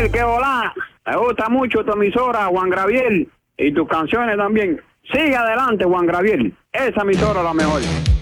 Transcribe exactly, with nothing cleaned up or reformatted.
Graviel, que hola. Me gusta mucho tu emisora, Juan Graviel, y tus canciones también. Sigue adelante, Juan Graviel. Esa emisora es la mejor.